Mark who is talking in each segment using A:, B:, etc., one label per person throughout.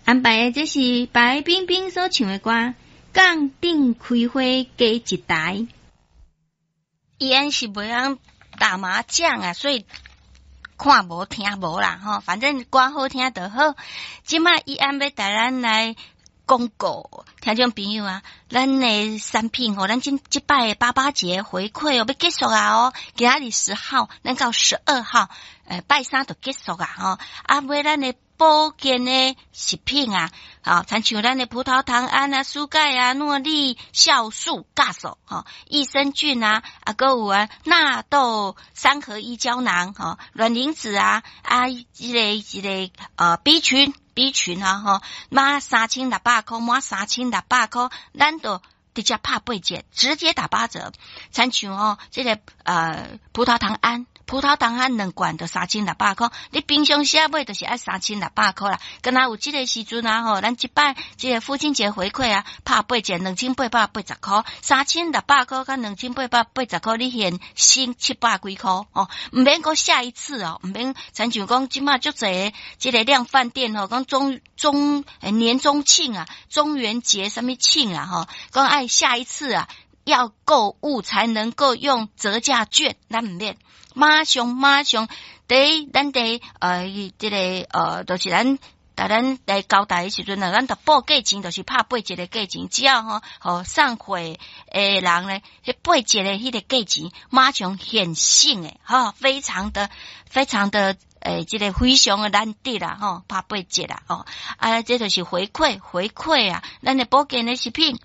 A: 安排的这是白冰冰所唱的歌《港顶开花加一台》。
B: 伊安是袂晓打麻将啊，所以看无听无啦吼，反正歌好听就好。即马伊安要带咱来广告，听众朋友啊，咱的产品吼，咱即摆88节回馈哦，要结束啊哦，今仔日10号，咱到12号，拜三就结束啊吼，啊买咱的保健的食品啊，好，参像咱的葡萄糖胺啊、苏钙啊、诺丽、酵素、酵素，益生菌啊，还有啊纳豆3合1胶囊，卵磷脂啊，一个B 群啊，满3600块，满3600块，咱就直接拍8折，直接打8折。参像这个葡萄糖胺2罐就3600块，你平常时买就是要3600块啦。敢若有这个时阵啊，咱一摆这个父亲节回馈啊，拍8折2880块，3600块甲2880块，你现省700几块哦，唔免讲下一次哦，唔免参像讲即马足侪这个量饭店哦，讲年中庆啊，中元节什么庆啊讲爱下一次啊，要购物才能够用折价券，咱唔免。马上，咱这个就是咱来交代的时阵呢，咱就报价钱，就是拍8折的价钱，只要上会的人咧，迄8折的迄个价钱，马上现省诶，非常的这个非常的难得啦，拍8折啦，这就是回馈啊，咱的保健的食品，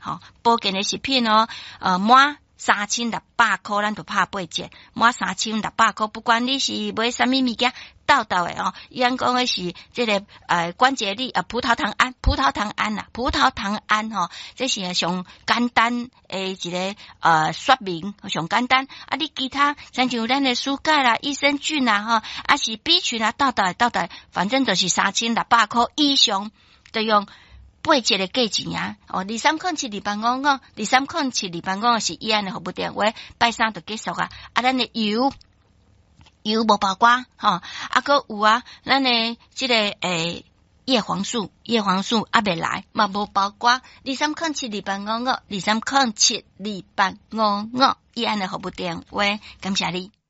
B: 满3600块，咱就拍8折，满3600块，不管你是买什么物件，豆的伊安讲的是这个关节力葡萄糖胺这是上简单的一个说明，上简单啊，你其他像咱的苏钙啦、益生菌啦是 B 群啊，豆的，反正就是3600块以上，就用8折的价钱啊，23072855，23072855是伊安的服务电话，拜三就结束啊，咱的油无包括还有啊，咱的这个叶黄素未来嘛无包括，23072855，23072855伊安的服务电话，感谢你。